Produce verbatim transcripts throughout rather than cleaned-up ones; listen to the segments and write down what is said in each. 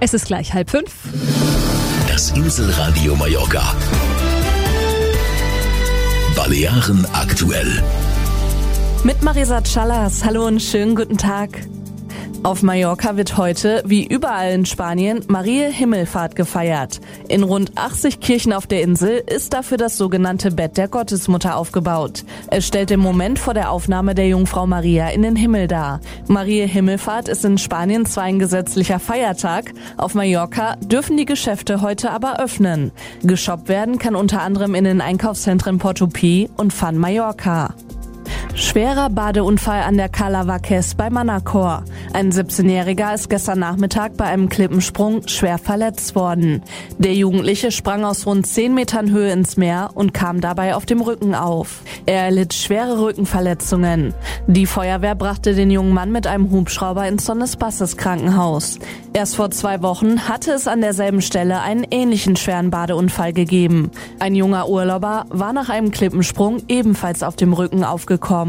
Es ist gleich halb fünf. Das Inselradio Mallorca. Balearen aktuell. Mit Marisa Callas. Hallo und schönen guten Tag. Auf Mallorca wird heute, wie überall in Spanien, Mariä Himmelfahrt gefeiert. In rund achtzig Kirchen auf der Insel ist dafür das sogenannte Bett der Gottesmutter aufgebaut. Es stellt den Moment vor der Aufnahme der Jungfrau Maria in den Himmel dar. Mariä Himmelfahrt ist in Spanien zwar ein gesetzlicher Feiertag, auf Mallorca dürfen die Geschäfte heute aber öffnen. Geshoppt werden kann unter anderem in den Einkaufszentren Portopí und Fun Mallorca. Schwerer Badeunfall an der Cala Vaques bei Manacor. Ein siebzehnjähriger ist gestern Nachmittag bei einem Klippensprung schwer verletzt worden. Der Jugendliche sprang aus rund zehn Metern Höhe ins Meer und kam dabei auf dem Rücken auf. Er erlitt schwere Rückenverletzungen. Die Feuerwehr brachte den jungen Mann mit einem Hubschrauber ins Son Espaces Krankenhaus. Erst vor zwei Wochen hatte es an derselben Stelle einen ähnlichen schweren Badeunfall gegeben. Ein junger Urlauber war nach einem Klippensprung ebenfalls auf dem Rücken aufgekommen.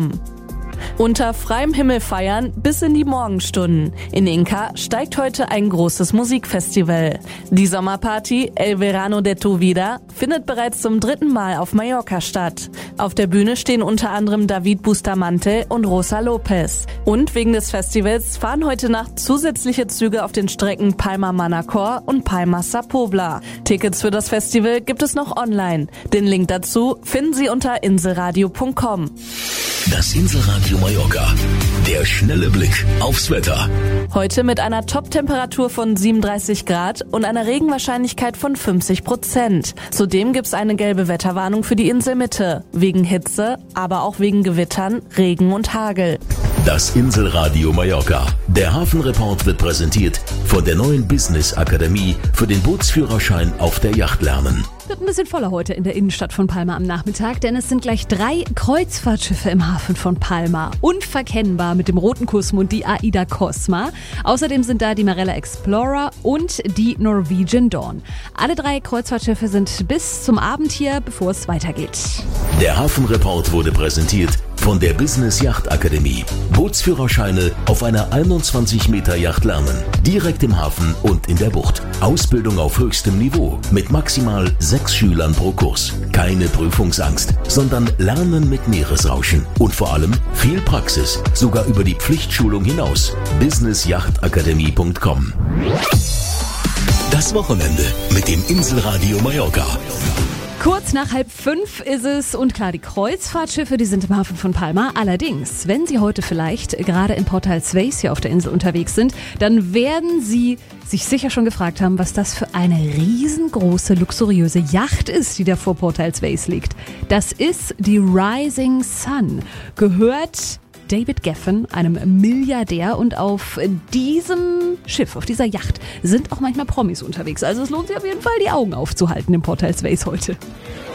Unter freiem Himmel feiern bis in die Morgenstunden. In Inca steigt heute ein großes Musikfestival. Die Sommerparty El Verano de tu Vida findet bereits zum dritten Mal auf Mallorca statt. Auf der Bühne stehen unter anderem David Bustamante und Rosa Lopez. Und wegen des Festivals fahren heute Nacht zusätzliche Züge auf den Strecken Palma-Manacor und Palma-Sa Pobla. Tickets für das Festival gibt es noch online. Den Link dazu finden Sie unter inselradio punkt com. Das Inselradio Mallorca. Der schnelle Blick aufs Wetter. Heute mit einer Top-Temperatur von siebenunddreißig Grad und einer Regenwahrscheinlichkeit von fünfzig Prozent. Zudem gibt's eine gelbe Wetterwarnung für die Inselmitte. Wegen Hitze, aber auch wegen Gewittern, Regen und Hagel. Das Inselradio Mallorca. Der Hafenreport wird präsentiert von der neuen Business Akademie für den Bootsführerschein auf der Yacht lernen. Wird ein bisschen voller heute in der Innenstadt von Palma am Nachmittag, denn es sind gleich drei Kreuzfahrtschiffe im Hafen von Palma. Unverkennbar mit dem roten Kussmund die Aida Cosma. Außerdem sind da die Marella Explorer und die Norwegian Dawn. Alle drei Kreuzfahrtschiffe sind bis zum Abend hier, bevor es weitergeht. Der Hafenreport wurde präsentiert von der Business Yacht Akademie. Bootsführerscheine auf einer einundzwanzig Meter Yacht lernen. Direkt im Hafen und in der Bucht. Ausbildung auf höchstem Niveau mit maximal sechs Schülern pro Kurs. Keine Prüfungsangst, sondern Lernen mit Meeresrauschen. Und vor allem viel Praxis, sogar über die Pflichtschulung hinaus. business yacht akademie punkt com. Das Wochenende mit dem Inselradio Mallorca. Kurz nach halb fünf ist es und klar, die Kreuzfahrtschiffe, die sind im Hafen von Palma. Allerdings, wenn Sie heute vielleicht gerade in Portal Svejs hier auf der Insel unterwegs sind, dann werden Sie sich sicher schon gefragt haben, was das für eine riesengroße, luxuriöse Yacht ist, die da vor Portal Svejs liegt. Das ist die Rising Sun, gehört David Geffen, einem Milliardär, und auf diesem Schiff, auf dieser Yacht, sind auch manchmal Promis unterwegs. Also es lohnt sich auf jeden Fall, die Augen aufzuhalten im Portal Svejs heute.